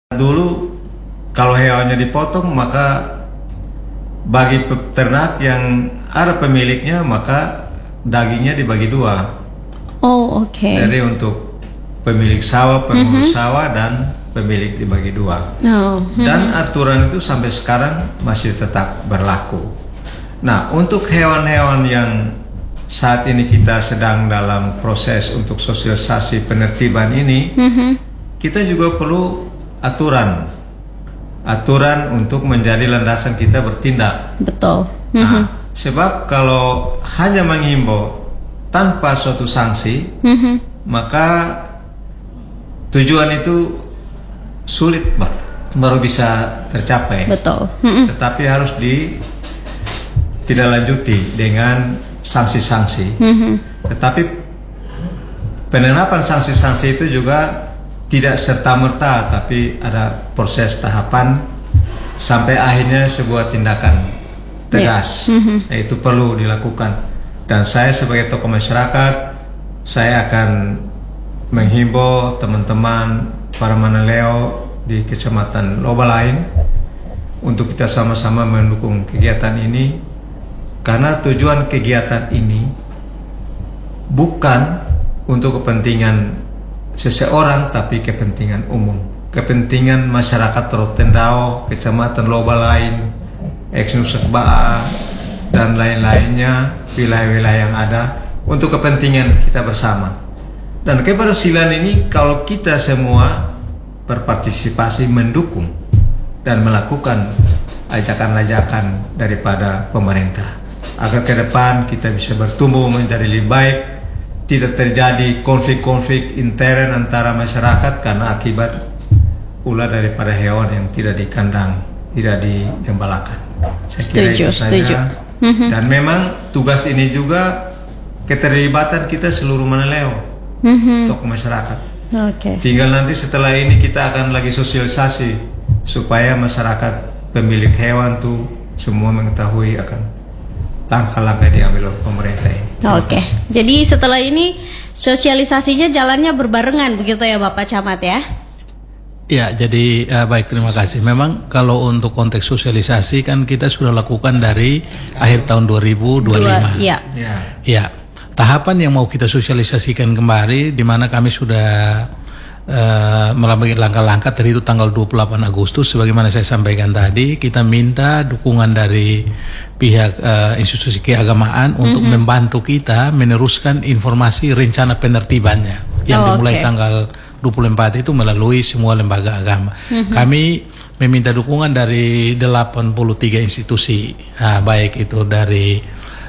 Dulu kalau hewannya dipotong, maka bagi peternak yang ada pemiliknya, maka dagingnya dibagi dua. Oh, oke. Jadi untuk pemilik sawah, pengurus sawah, dan pemilik dibagi dua. Dan aturan itu sampai sekarang masih tetap berlaku. Nah, untuk hewan-hewan yang saat ini kita sedang dalam proses untuk sosialisasi penertiban ini, kita juga perlu aturan untuk menjadi landasan kita bertindak. Betul. Nah, sebab kalau hanya menghimbau tanpa suatu sanksi, maka tujuan itu sulit baru bisa tercapai. Betul. Tetapi harus ditindaklanjuti dengan sanksi-sanksi. Tetapi penerapan sanksi-sanksi itu juga tidak serta-merta, tapi ada proses tahapan sampai akhirnya sebuah tindakan tegas. Nah, itu perlu dilakukan. Dan saya sebagai tokoh masyarakat, saya akan menghimbau teman-teman para manaleo di Kecamatan Lobalain untuk kita sama-sama mendukung kegiatan ini, karena tujuan kegiatan ini bukan untuk kepentingan seseorang, tapi kepentingan umum, kepentingan masyarakat Rotendao, Kecamatan Lobalain, Nusa Kebaa, dan lain-lainnya, wilayah-wilayah yang ada, untuk kepentingan kita bersama. Dan keberhasilan ini kalau kita semua berpartisipasi, mendukung dan melakukan ajakan-ajakan daripada pemerintah, agar ke depan kita bisa bertumbuh menjadi lebih baik, tidak terjadi konflik-konflik intern antara masyarakat karena akibat ulah daripada hewan yang tidak dikandang, tidak digembalakan. Saya kira itu saja. Dan memang tugas ini juga keterlibatan kita seluruh manaleo, tokoh masyarakat. Tinggal nanti setelah ini kita akan lagi sosialisasi supaya masyarakat pemilik hewan tuh semua mengetahui akan langkah-langkah diambil oleh pemerintah ini. Jadi setelah ini sosialisasinya jalannya berbarengan begitu ya Bapak Camat ya? Ya, jadi baik, terima kasih. Memang kalau untuk konteks sosialisasi kan kita sudah lakukan dari akhir tahun 2025. Ya. Tahapan yang mau kita sosialisasikan kembali, di mana kami sudah melalui langkah-langkah dari itu tanggal 28 Agustus sebagaimana saya sampaikan tadi, kita minta dukungan dari pihak institusi keagamaan untuk membantu kita meneruskan informasi rencana penertibannya yang dimulai tanggal 24 itu melalui semua lembaga agama. Kami meminta dukungan dari 83 institusi, baik itu dari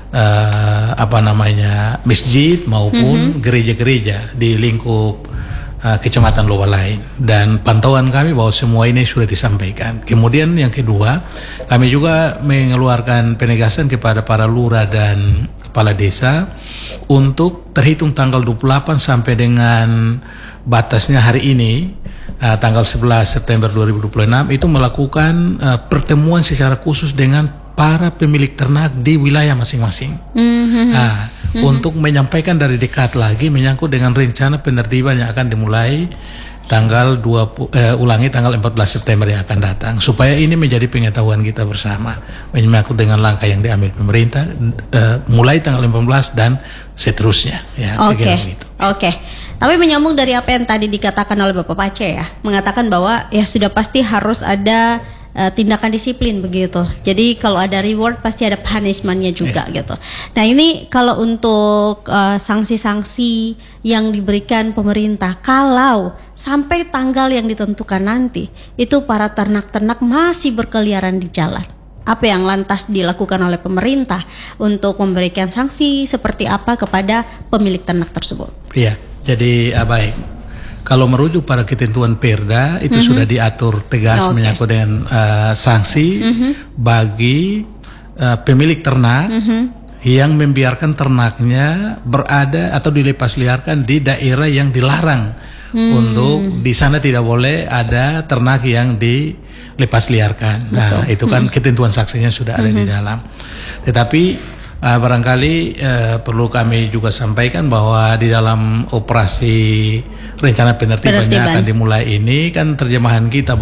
masjid maupun gereja-gereja di lingkup Kecamatan Lobalain, dan pantauan kami bahwa semua ini sudah disampaikan. Kemudian yang kedua, kami juga mengeluarkan penegasan kepada para lurah dan kepala desa untuk terhitung tanggal 28 sampai dengan batasnya hari ini, tanggal 11 September 2026 itu melakukan pertemuan secara khusus dengan para pemilik ternak di wilayah masing-masing. Untuk menyampaikan dari dekat lagi menyangkut dengan rencana penertiban yang akan dimulai tanggal 14 September yang akan datang, supaya ini menjadi pengetahuan kita bersama menyangkut dengan langkah yang diambil pemerintah mulai tanggal 15 dan seterusnya ya. Tapi menyambung dari apa yang tadi dikatakan oleh Bapak Pace ya, mengatakan bahwa ya sudah pasti harus ada tindakan disiplin begitu. Jadi kalau ada reward pasti ada punishment-nya juga gitu. Nah, ini kalau untuk sanksi-sanksi yang diberikan pemerintah, kalau sampai tanggal yang ditentukan nanti itu para ternak-ternak masih berkeliaran di jalan, apa yang lantas dilakukan oleh pemerintah untuk memberikan sanksi seperti apa kepada pemilik ternak tersebut? Iya, jadi baik. Kalau merujuk pada ketentuan Perda itu sudah diatur tegas menyangkut dengan sanksi bagi pemilik ternak yang membiarkan ternaknya berada atau dilepas liarkan di daerah yang dilarang. Untuk di sana tidak boleh ada ternak yang dilepas liarkan. Nah, itu kan ketentuan sanksinya sudah ada di dalam. Tetapi barangkali perlu kami juga sampaikan bahwa di dalam operasi rencana penertibannya akan dimulai ini kan terjemahan kita